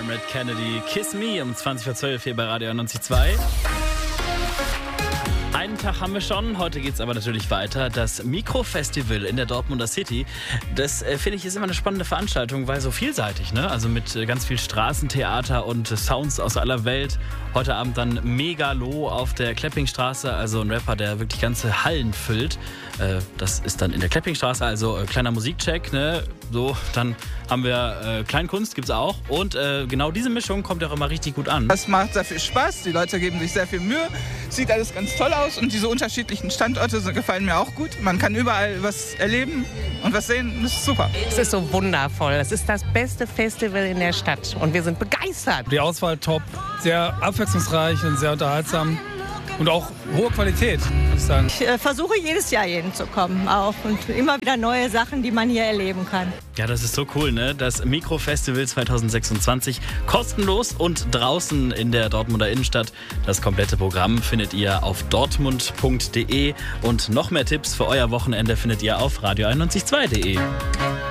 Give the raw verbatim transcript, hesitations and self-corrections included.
Red Kennedy, Kiss Me um zwanzig vor zwölf hier bei Radio einundneunzig Komma zwei. Einen Tag haben wir schon, heute geht es aber natürlich weiter. Das Mikro-Festival in der Dortmunder City, das äh, finde ich ist immer eine spannende Veranstaltung, weil so vielseitig, ne? Also mit äh, ganz viel Straßentheater und äh, Sounds aus aller Welt. Heute Abend dann Megalo auf der Kleppingstraße, also ein Rapper, der wirklich ganze Hallen füllt. Äh, das ist dann in der Kleppingstraße, also äh, kleiner Musikcheck, ne? So, dann haben wir äh, Kleinkunst, gibt's auch. Und äh, genau diese Mischung kommt auch immer richtig gut an. Das macht sehr viel Spaß, die Leute geben sich sehr viel Mühe. Sieht alles ganz toll aus und diese unterschiedlichen Standorte gefallen mir auch gut. Man kann überall was erleben und was sehen, das ist super. Es ist so wundervoll. Es ist das beste Festival in der Stadt und wir sind begeistert. Die Auswahl top, sehr abwechslungsreich und sehr unterhaltsam. Und auch hohe Qualität, muss ich sagen. Ich äh, versuche jedes Jahr hierhin zu kommen auch und immer wieder neue Sachen, die man hier erleben kann. Ja, das ist so cool, ne? Das Mikrofestival zwanzig sechsundzwanzig, kostenlos und draußen in der Dortmunder Innenstadt. Das komplette Programm findet ihr auf dortmund punkt de und noch mehr Tipps für euer Wochenende findet ihr auf radio einundneunzig Komma zwei punkt de.